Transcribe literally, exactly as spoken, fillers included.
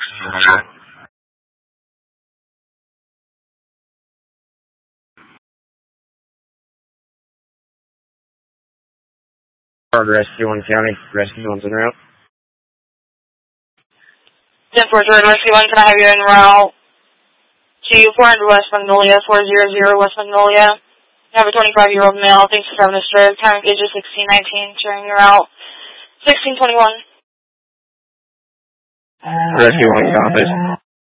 Rescue one County, Rescue one's en route. ten four zero, Rescue one, can I have you en route to four hundred West Magnolia, four hundred West Magnolia. You have a twenty-five-year-old male, thanks for having a stroke, time of age is sixteen nineteen, sharing your route, sixteen twenty-one. Rescue one, copies.